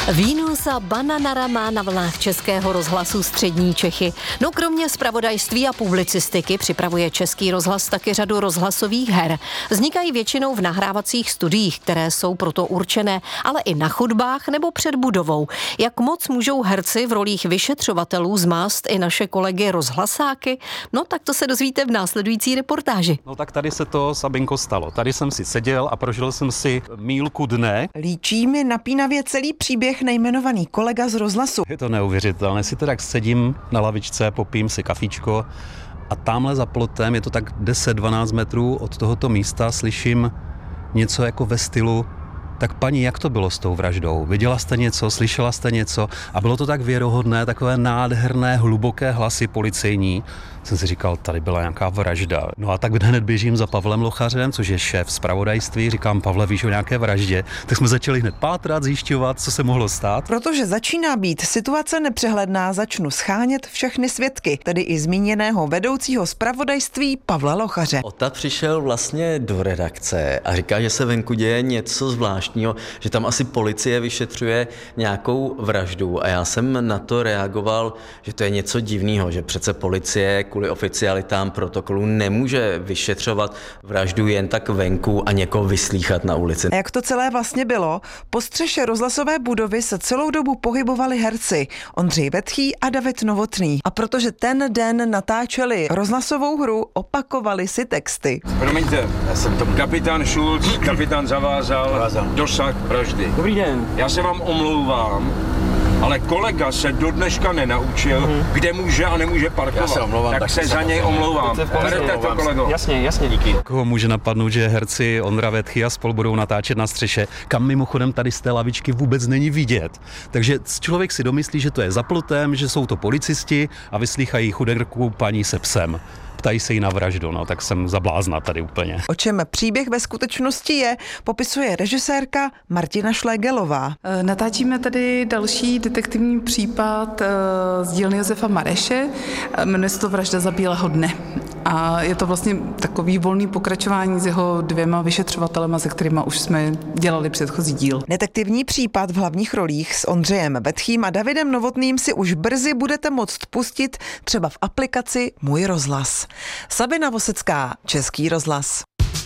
Venus a Bananarama na vlnách Českého rozhlasu Střední Čechy. No kromě zpravodajství a publicistiky připravuje Český rozhlas taky řadu rozhlasových her. Vznikají většinou v nahrávacích studiích, které jsou proto určené, ale i na chodbách nebo před budovou. Jak moc můžou herci v rolích vyšetřovatelů zmást i naše kolegy rozhlasáky? No tak to se dozvíte v následující reportáži. No tak tady se to, Sabinko, stalo. Tady jsem si seděl a prožil jsem si mýlku dne. Líčí mi napínavě celý příběh nejmenovaný kolega z rozhlasu. Je to neuvěřitelné. Si tak sedím na lavičce, popím si kafíčko a tamhle za plotem, je to tak 10-12 metrů od tohoto místa, slyším něco jako ve stylu: tak paní, jak to bylo s tou vraždou? Viděla jste něco, slyšela jste něco? A bylo to tak věrohodné, takové nádherné, hluboké hlasy policejní. Jsem si říkal, tady byla nějaká vražda. No a tak hned běžím za Pavlem Lochařem, což je šéf zpravodajství. Říkám: Pavle, víš o nějaké vraždě? Tak jsme začali hned pátrat, zjišťovat, co se mohlo stát. Protože začíná být situace nepřehledná, začnu schánět všechny svědky, tedy i zmíněného vedoucího zpravodajství Pavla Lochaře. Ota přišel vlastně do redakce a říká, že se venku děje něco zvláštního, že tam asi policie vyšetřuje nějakou vraždu, a já jsem na to reagoval, že to je něco divného, že přece policie kvůli oficialitám protokolu nemůže vyšetřovat vraždu jen tak venku a někoho vyslýchat na ulici. A jak to celé vlastně bylo? Po střeše rozhlasové budovy se celou dobu pohybovali herci Ondřej Vetchý a David Novotný. A protože ten den natáčeli rozhlasovou hru, opakovali si texty. Promiňte, já jsem to kapitán Šulc, kapitán Zavázal, dosah vraždy. Dobrý den. Já se vám omlouvám, ale kolega se do dneška nenaučil, kde může a nemůže parkovat. Já se omlouvám, tak se za něj omlouvám. Berete to, kolego. Jasně, díky. Koho může napadnout, že herci Ondra Vetchy a spol budou natáčet na střeše, kam mimochodem tady z té lavičky vůbec není vidět. Takže člověk si domyslí, že to je za plotem, že jsou to policisti a vyslýchají chuderku paní se psem. Ptají se jí na vraždu, no tak jsem zablázna tady úplně. O čem příběh ve skutečnosti je, popisuje režisérka Martina Šlégelová. Natáčíme tady další detektivní případ z dílny Josefa Mareše. Jmenuje se to Vražda za bílého dne. A je to vlastně takový volný pokračování s jeho dvěma vyšetřovatelema, se kterými už jsme dělali předchozí díl. Detektivní případ v hlavních rolích s Ondřejem Vetchým a Davidem Novotným si už brzy budete moct pustit třeba v aplikaci Můj rozhlas. Sabina Vosecká, Český rozhlas.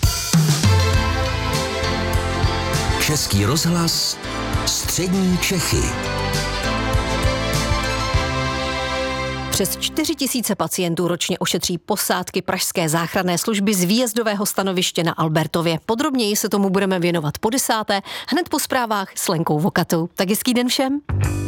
Český rozhlas, Střední Čechy. Přes 4 000 pacientů ročně ošetří posádky pražské záchranné služby z výjezdového stanoviště na Albertově. Podrobněji se tomu budeme věnovat po 10. hned po zprávách s Lenkou Vokatou. Tak hezký den všem.